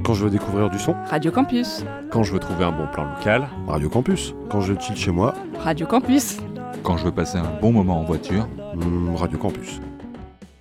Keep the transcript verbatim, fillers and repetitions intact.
Quand je veux découvrir du son, Radio Campus. Quand je veux trouver un bon plan local, Radio Campus. Quand je chill chez moi, Radio Campus. Quand je veux passer un bon moment en voiture, hmm, Radio Campus.